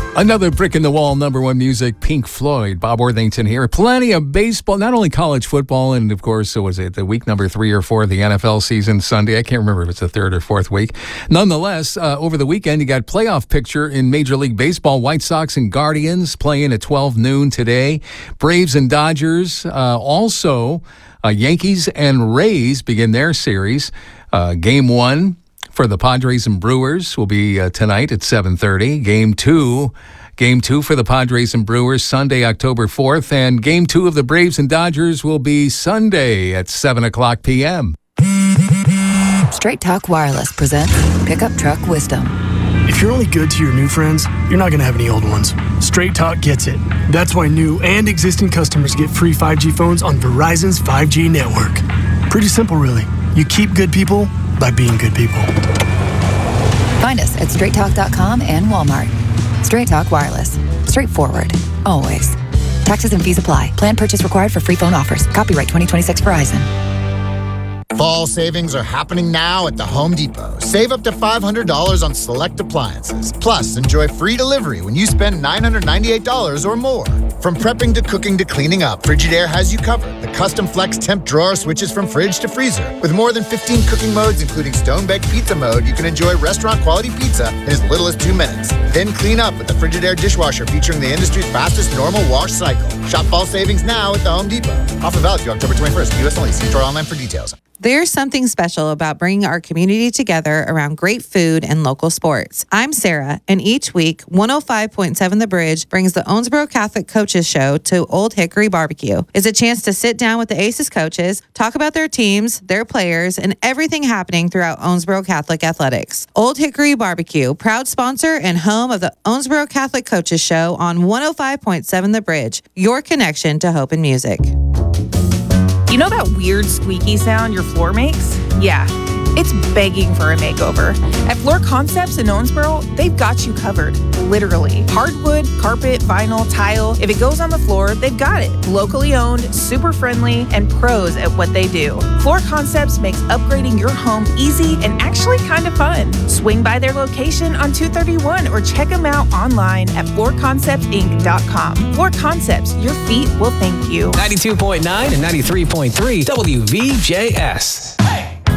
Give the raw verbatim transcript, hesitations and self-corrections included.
Another brick in the wall, number one music, Pink Floyd. Bob Worthington here. Plenty of baseball, not only college football, and of course, so was it the week number three or four of the N F L season Sunday? I can't remember if it's the third or fourth week. Nonetheless, uh, over the weekend, you got playoff picture in Major League Baseball. White Sox and Guardians playing at twelve noon today. Braves and Dodgers. Uh, also, uh, Yankees and Rays begin their series. Uh, game one for the Padres and Brewers will be uh, tonight at seven thirty. Game two, game two for the Padres and Brewers Sunday, October fourth, and game two of the Braves and Dodgers will be Sunday at seven o'clock p.m. Straight Talk Wireless presents Pickup Truck Wisdom. If you're only good to your new friends, you're not going to have any old ones. Straight Talk gets it. That's why new and existing customers get free five G phones on Verizon's five G network. Pretty simple, really. You keep good people by being good people. Find us at straight talk dot com and Walmart. Straight Talk Wireless. Straightforward. Always. Taxes and fees apply. Plan purchase required for free phone offers. Copyright twenty twenty-six Verizon. Fall savings are happening now at the Home Depot. Save up to five hundred dollars on select appliances. Plus, enjoy free delivery when you spend nine hundred ninety-eight dollars or more. From prepping to cooking to cleaning up, Frigidaire has you covered. The custom flex temp drawer switches from fridge to freezer. With more than fifteen cooking modes, including stone-baked pizza mode, you can enjoy restaurant-quality pizza in as little as two minutes. Then clean up with the Frigidaire dishwasher featuring the industry's fastest normal wash cycle. Shop fall savings now at the Home Depot. Offer valid through October twenty-first. U S only. See store online for details. There's something special about bringing our community together around great food and local sports. I'm Sarah, and each week, one oh five point seven The Bridge brings the Owensboro Catholic Coaches Show to Old Hickory Barbecue. It's a chance to sit down with the Aces coaches, talk about their teams, their players, and everything happening throughout Owensboro Catholic athletics. Old Hickory Barbecue, proud sponsor and home of the Owensboro Catholic Coaches Show on one oh five point seven The Bridge, your connection to hope and music. You know that weird squeaky sound your floor makes? Yeah, it's begging for a makeover. At Floor Concepts in Owensboro, they've got you covered, literally. Hardwood, carpet, vinyl, tile, if it goes on the floor, they've got it. Locally owned, super friendly, and pros at what they do. Floor Concepts makes upgrading your home easy and actually kind of fun. Swing by their location on two thirty-one or check them out online at floor concepts inc dot com. Floor Concepts, your feet will thank you. ninety-two point nine and ninety-three point three W V J S.